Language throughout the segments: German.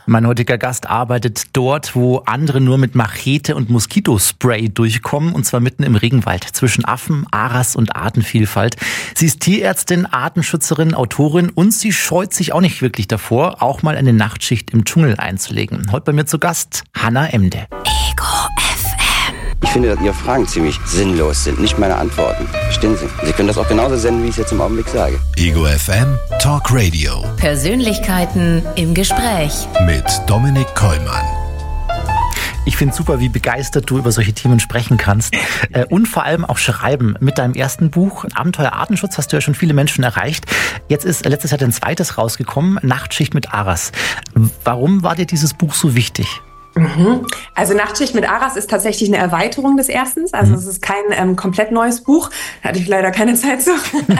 Mein heutiger Gast arbeitet dort, wo andere nur mit Machete und Moskitospray durchkommen, und zwar mitten im Regenwald zwischen Affen, Aras und Artenvielfalt. Sie ist Tierärztin, Artenschützerin, Autorin und sie scheut sich auch nicht wirklich davor, auch mal eine Nachtschicht im Dschungel einzulegen. Heute bei mir zu Gast Hanna Emde. Ego FM. Ich finde, dass Ihre Fragen ziemlich sinnlos sind, nicht meine Antworten. Verstehen Sie? Sie können das auch genauso senden, wie ich es jetzt im Augenblick sage. Ego FM Talk Radio. Persönlichkeiten im Gespräch. Mit Dominik Kollmann. Ich finde super, wie begeistert du über solche Themen sprechen kannst und vor allem auch schreiben. Mit deinem ersten Buch, Abenteuer Artenschutz, hast du ja schon viele Menschen erreicht. Jetzt ist letztes Jahr dein zweites rausgekommen, Nachtschicht mit Aras. Warum war dir dieses Buch so wichtig? Also Nachtschicht mit Aras ist tatsächlich eine Erweiterung des ersten. Also es ist kein komplett neues Buch. Da hatte ich leider keine Zeit zu.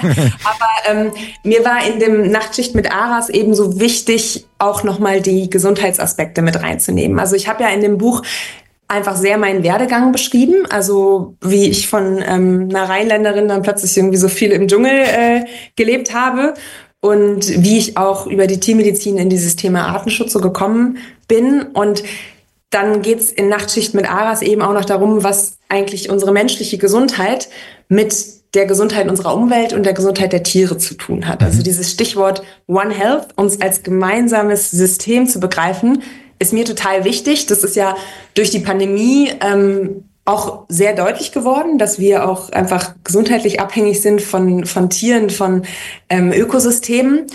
Aber mir war in dem Nachtschicht mit Aras eben so wichtig, auch nochmal die Gesundheitsaspekte mit reinzunehmen. Also ich habe ja in dem Buch einfach sehr meinen Werdegang beschrieben. Also wie ich von einer Rheinländerin dann plötzlich irgendwie so viel im Dschungel gelebt habe. Und wie ich auch über die Tiermedizin in dieses Thema Artenschutz so gekommen bin. Und dann geht's in Nachtschicht mit Aras eben auch noch darum, was eigentlich unsere menschliche Gesundheit mit der Gesundheit unserer Umwelt und der Gesundheit der Tiere zu tun hat. Also dieses Stichwort One Health, uns als gemeinsames System zu begreifen, ist mir total wichtig. Das ist ja durch die Pandemie auch sehr deutlich geworden, dass wir auch einfach gesundheitlich abhängig sind von Tieren, von Ökosystemen.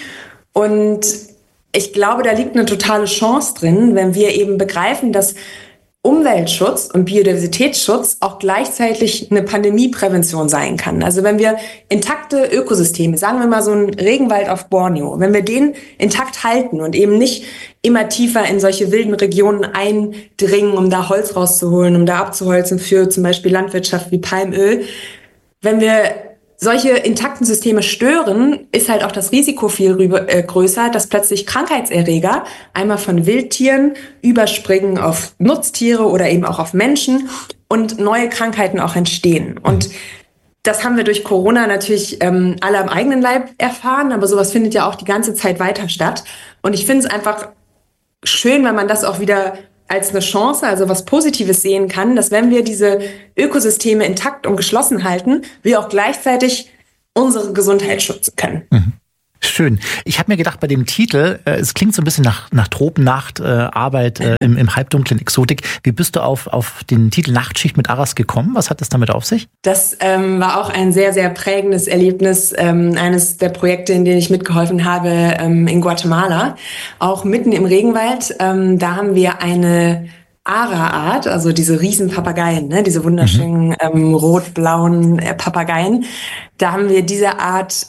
Und ich glaube, da liegt eine totale Chance drin, wenn wir eben begreifen, dass Umweltschutz und Biodiversitätsschutz auch gleichzeitig eine Pandemieprävention sein kann. Also wenn wir intakte Ökosysteme, sagen wir mal so einen Regenwald auf Borneo, wenn wir den intakt halten und eben nicht immer tiefer in solche wilden Regionen eindringen, um da Holz rauszuholen, um da abzuholzen für zum Beispiel Landwirtschaft wie Palmöl, wenn wir solche intakten Systeme stören, ist halt auch das Risiko viel größer, dass plötzlich Krankheitserreger einmal von Wildtieren überspringen auf Nutztiere oder eben auch auf Menschen und neue Krankheiten auch entstehen. Und das haben wir durch Corona natürlich alle am eigenen Leib erfahren, aber sowas findet ja auch die ganze Zeit weiter statt. Und ich finde es einfach schön, wenn man das auch wieder als eine Chance, also was Positives sehen kann, dass wenn wir diese Ökosysteme intakt und geschlossen halten, wir auch gleichzeitig unsere Gesundheit schützen können. Schön. Ich habe mir gedacht, bei dem Titel, es klingt so ein bisschen nach Tropennacht, Arbeit im halbdunklen Exotik. Wie bist du auf den Titel Nachtschicht mit Aras gekommen? Was hat das damit auf sich? Das war auch ein sehr, sehr prägendes Erlebnis. Eines der Projekte, in denen ich mitgeholfen habe in Guatemala. Auch mitten im Regenwald. Da haben wir eine Ara-Art, also diese riesen Papageien, ne, diese wunderschönen rot-blauen Papageien. Da haben wir diese Art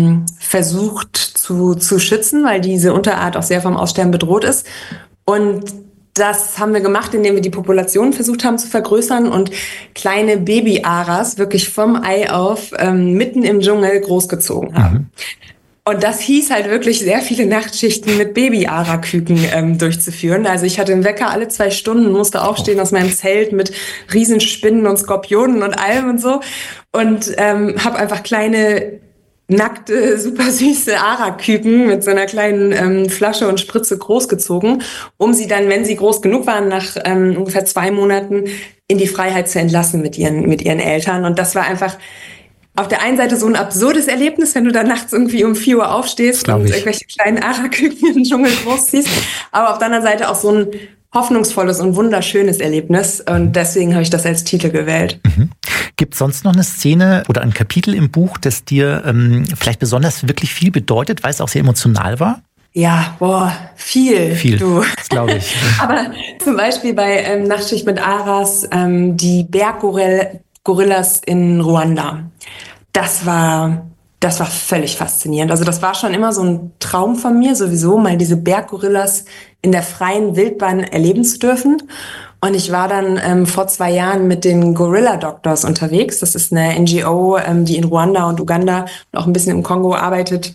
versucht zu schützen, weil diese Unterart auch sehr vom Aussterben bedroht ist. Und das haben wir gemacht, indem wir die Population versucht haben zu vergrößern und kleine Baby-Aras wirklich vom Ei auf mitten im Dschungel großgezogen haben. Und das hieß halt wirklich sehr viele Nachtschichten mit Baby-Ara-Küken durchzuführen. Also ich hatte einen Wecker alle 2 Stunden, musste aufstehen aus meinem Zelt mit Riesenspinnen und Skorpionen und allem und so. Und habe einfach kleine, nackte, super süße Ara-Küken mit so einer kleinen Flasche und Spritze großgezogen, um sie dann, wenn sie groß genug waren, nach ungefähr 2 Monaten in die Freiheit zu entlassen mit ihren Eltern. Und das war einfach auf der einen Seite so ein absurdes Erlebnis, wenn du dann nachts irgendwie um 4 Uhr aufstehst und irgendwelche kleinen Ara-Küken in den Dschungel großziehst. Aber auf der anderen Seite auch so ein hoffnungsvolles und wunderschönes Erlebnis. Und deswegen habe ich das als Titel gewählt. Gibt es sonst noch eine Szene oder ein Kapitel im Buch, das dir vielleicht besonders wirklich viel bedeutet, weil es auch sehr emotional war? Ja, viel. Du. Das glaube ich. Aber zum Beispiel bei Nachtschicht mit Aras, die Berggorillas in Ruanda. Das war völlig faszinierend. Also das war schon immer so ein Traum von mir, sowieso mal diese Berggorillas in der freien Wildbahn erleben zu dürfen. Und ich war dann vor 2 Jahren mit den Gorilla Doctors unterwegs. Das ist eine NGO, die in Ruanda und Uganda und auch ein bisschen im Kongo arbeitet,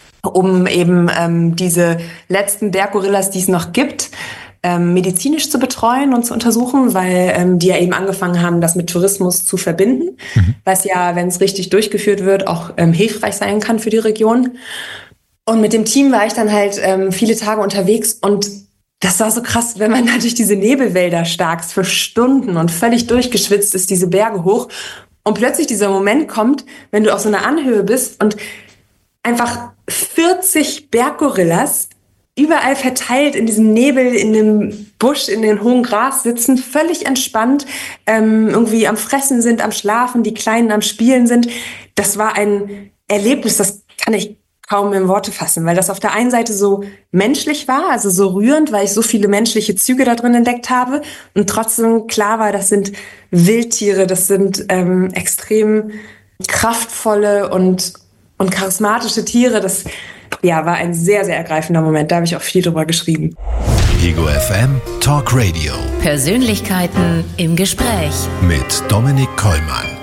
um eben diese letzten Berggorillas, die es noch gibt, medizinisch zu betreuen und zu untersuchen, weil die ja eben angefangen haben, das mit Tourismus zu verbinden, was ja, wenn es richtig durchgeführt wird, auch hilfreich sein kann für die Region. Und mit dem Team war ich dann halt viele Tage unterwegs und das war so krass, wenn man da durch diese Nebelwälder starkst für Stunden und völlig durchgeschwitzt ist, diese Berge hoch. Und plötzlich dieser Moment kommt, wenn du auf so einer Anhöhe bist und einfach 40 Berggorillas überall verteilt in diesem Nebel, in dem Busch, in den hohen Gras sitzen, völlig entspannt, irgendwie am Fressen sind, am Schlafen, die Kleinen am Spielen sind. Das war ein Erlebnis, das kann ich kaum in Worte fassen, weil das auf der einen Seite so menschlich war, also so rührend, weil ich so viele menschliche Züge da drin entdeckt habe und trotzdem klar war, das sind Wildtiere, das sind extrem kraftvolle und charismatische Tiere. Das war ein sehr, sehr ergreifender Moment. Da habe ich auch viel drüber geschrieben. Ego FM Talk Radio. Persönlichkeiten im Gespräch. Mit Dominik Kollmann.